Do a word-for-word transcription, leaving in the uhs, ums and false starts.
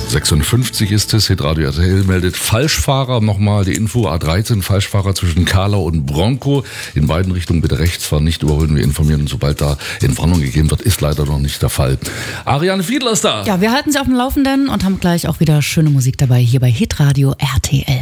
sechsundfünfzig ist es, Hitradio R T L meldet Falschfahrer. Nochmal die Info, A dreizehn, Falschfahrer zwischen Kahlau und Bronkow. In beiden Richtungen bitte rechts fahren, nicht überholen. Wir informieren uns, sobald da Entwarnung gegeben wird. Ist leider noch nicht der Fall. Ariane Fiedler ist da. Ja, wir halten Sie auf dem Laufenden und haben gleich auch wieder schöne Musik dabei hier bei Hitradio R T L.